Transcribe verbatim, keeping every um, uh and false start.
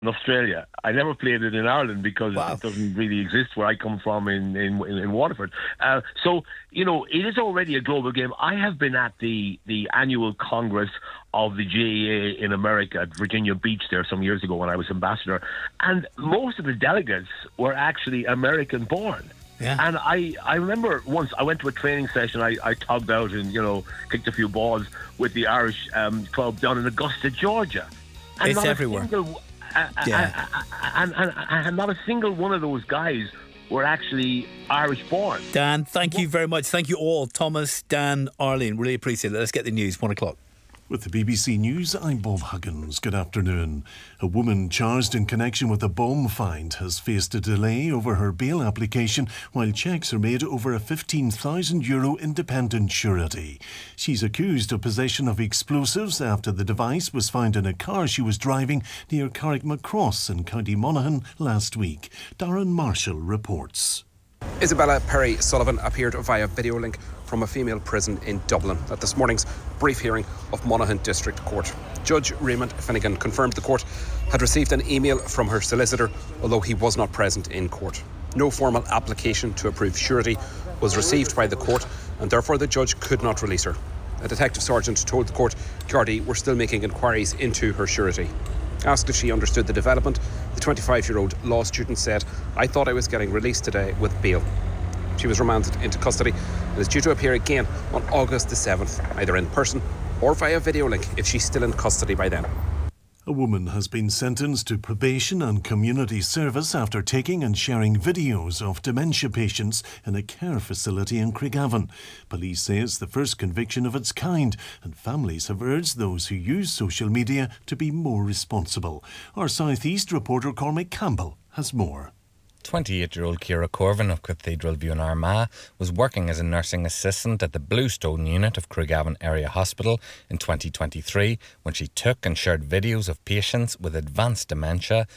in Australia. I never played it in Ireland because Wow. it doesn't really exist where I come from in in, in Waterford. Uh, so, you know, it is already a global game. I have been at the, the annual Congress of the J A in America at Virginia Beach there some years ago when I was ambassador, and most of the delegates were actually American born. Yeah. And I, I remember once I went to a training session, I, I tugged out and, you know, kicked a few balls with the Irish um, club down in Augusta, Georgia. And It's not a everywhere. single- uh, Yeah. uh, uh, and, and, and not a single one of those guys were actually Irish born. Dan, thank you very much. Thank you all. Thomas, Dan, Arlene, really appreciate it. Let's get the news. One o'clock. With the B B C News, I'm Bob Huggins. Good afternoon. A woman charged in connection with a bomb find has faced a delay over her bail application while checks are made over a fifteen thousand euro independent surety. She's accused of possession of explosives after the device was found in a car she was driving near Carrickmacross in County Monaghan last week. Darren Marshall reports. Isabella Perry Sullivan appeared via video link from a female prison in Dublin at this morning's brief hearing of Monaghan District Court. Judge Raymond Finnegan confirmed the court had received an email from her solicitor, although he was not present in court. No formal application to approve surety was received by the court, and therefore the judge could not release her. A detective sergeant told the court Gardaí were still making inquiries into her surety. Asked if she understood the development, the twenty-five-year-old law student said, "I thought I was getting released today with bail." She was remanded into custody and is due to appear again on August the seventh, either in person or via video link if she's still in custody by then. A woman has been sentenced to probation and community service after taking and sharing videos of dementia patients in a care facility in Craigavon. Police say it's the first conviction of its kind, and families have urged those who use social media to be more responsible. Our South East reporter Cormac Campbell has more. twenty-eight-year-old Ciara Corvin of Cathedral View in Armagh was working as a nursing assistant at the Bluestone unit of Craigavon Area Hospital in twenty twenty-three when she took and shared videos of patients with advanced dementia